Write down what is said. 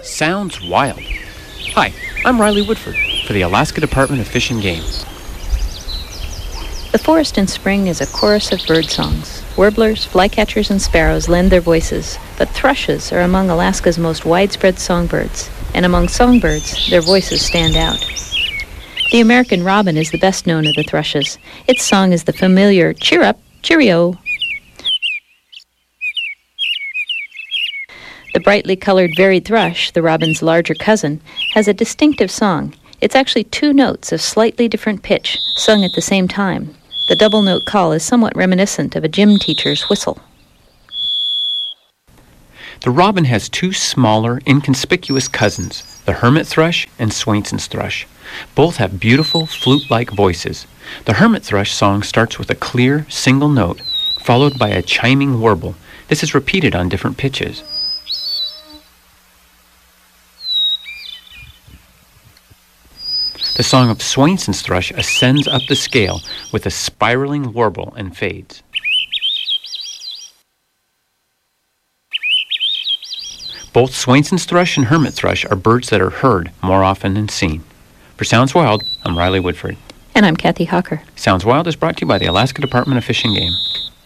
Sounds wild. Hi, I'm Riley Woodford for the Alaska Department of Fish and Game. The forest in spring is a chorus of bird songs. Warblers, flycatchers, and sparrows lend their voices, but thrushes are among Alaska's most widespread songbirds, and among songbirds, their voices stand out. The American robin is the best known of the thrushes. Its song is the familiar cheer up, cheerio. The brightly colored varied thrush, the robin's larger cousin, has a distinctive song. It's actually two notes of slightly different pitch, sung at the same time. The double note call is somewhat reminiscent of a gym teacher's whistle. The robin has two smaller, inconspicuous cousins, the hermit thrush and Swainson's thrush. Both have beautiful, flute-like voices. The hermit thrush song starts with a clear, single note, followed by a chiming warble. This is repeated on different pitches. The song of Swainson's thrush ascends up the scale with a spiraling warble and fades. Both Swainson's thrush and hermit thrush are birds that are heard more often than seen. For Sounds Wild, I'm Riley Woodford. And I'm Kathy Hawker. Sounds Wild is brought to you by the Alaska Department of Fish and Game.